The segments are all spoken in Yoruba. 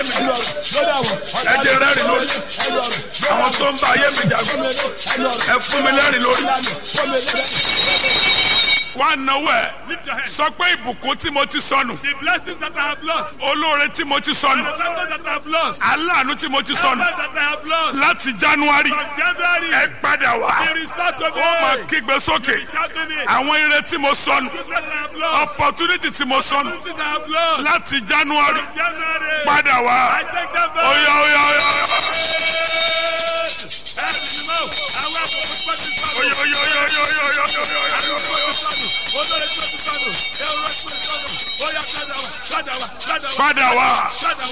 ẹ jẹ́ rẹ́rìn lórí àwọn tó ń bá ayé mi jagun ẹ fún mi lẹ́rìn lórí. wá náwó ẹ sọ pé ìbùkún tí mo ti sọnù. The blessings that I have lost. olóore tí mo ti sọnù. The favor that I have lost. aláàánú tí mo ti sọnù. The that I have lost. láti January From January. ẹ padà wá. They restore to me. ó máa kígbe sókè. Shout to me. àwọn ire tí mo sọnù. The that I have lost. opportunity tí mo sọnù. The that I have lost. láti January From January. padà wá. I take them back. oya oya oya. oya oya oya oya oya oya. padà wá.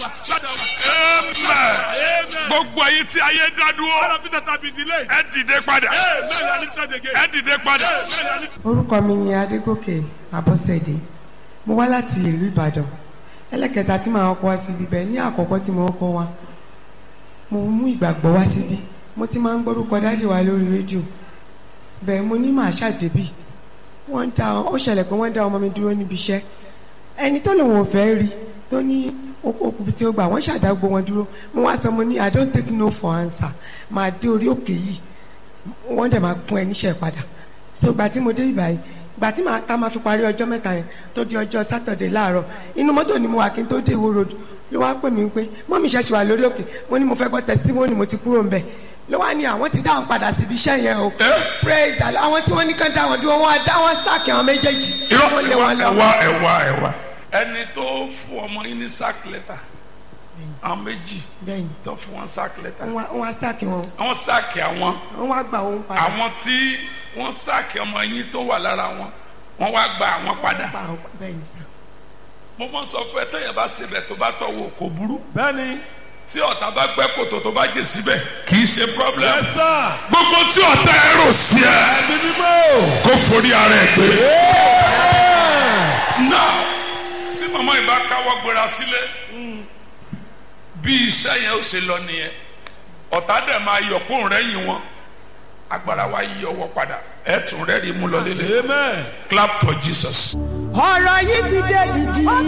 gbogbo ayé tí ayé dá dúró. ẹ dìde padà. ẹ dìde padà. orúkọ mi ni Adégòkè Abọ́sẹ̀dé mo wá láti ìlú Ìbàdàn ẹlẹ́kẹta tí màá kọ́ wá síbi bẹ́ẹ̀ ní àkọ́kọ́ tí mo kọ́ wá mo mú ìgbàgbọ́ wá síbi mo ti máa ń gbórúkọ dáàdì wa lórí rédíò bẹ́ẹ̀ mo ní màá ṣàdébì ó ṣẹlẹ̀ pé wọ́n dá ọmọ mi dúró níbi iṣẹ́ ẹni tó lòun ò fẹ́ rí tó ní okùnbi tí ó gbà wọ́n ṣàdágbò wọn dúró mo wá sọ mo ní I don't take no for answer máa dé orí òkè yìí wọ́n dẹ̀ máa fún ẹ níṣẹ́ padà so gbà tí mo dé ìbàyìí gbà tí tá máa fi parí ọjọ́ mẹ́ta yẹn tó di ọjọ́ Saturday láàárọ̀ inú mọ́tò ni mo wà kí n tó dé Ìwó road ló wá pè mí pé mọ́mí ṣẹ̀ṣẹ̀ wà lórí òkè mo ní mo fẹ́ gbọ́ testimony mo ti kúrò ńbẹ̀ ló wá ní àwọn ti dáhùn padà síbi iṣẹ́ yẹn o praise Allah àwọn tí wọ́n ní kán dáhùn dúró wọ́n á dá wọn sáàkì àwọn méjèèjì wọ́n lé wọn lọ. ẹwà ẹni tó fún ọmọ yín ní sack letter àwọn méjì tó fún wọn sack letter wọ́n á sáàkì wọn. àwọn sáàkì àwọn. wọ́n wá gbà wọn padà. àwọn tí wọ́n sáàkì ọmọ yín tó wà lára wọn wọ́n wá gba àwọn padà. bẹ́ẹ̀ni sá. mo mọ sọ fún ẹ tẹyẹ bá sebẹ tó bá tọwọ́ kò burú. Bẹ́ẹ̀ni. tí ọ̀tá bá gbẹ́ kòtò tó bá jẹ síbẹ̀ kì í ṣe problem. Yes, sir. gbogbo tí ọ̀tá ẹ rò sí ẹ kó forí ara ẹ gbé. now tí màmá yìí bá káwọ́ gbéra sílé bí iṣẹ́ yẹn ó ṣe lọ nìyẹn ọ̀tá dẹ̀ máa yọ̀ kó rẹ́yìn wọn agbára wa yí ọwọ́ padà ẹ̀ tún rẹ́rìí mú lọ lélẹ̀. Amen. Clap for Jesus. ọ̀rọ̀ yìí ti dé dìdì.